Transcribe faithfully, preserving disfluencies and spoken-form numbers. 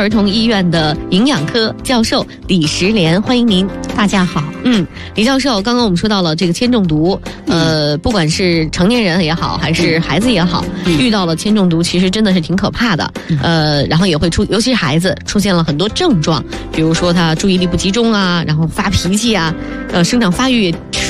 儿童医院的营养科教授李石莲，欢迎您。 大家好。 嗯，李教授，刚刚我们说到了这个铅中毒，呃，不管是成年人也好，还是孩子也好，嗯、遇到了铅中毒，其实真的是挺可怕的。嗯、呃，然后也会出，尤其是孩子出现了很多症状，比如说他注意力不集中啊，然后发脾气啊，呃，生长发育也迟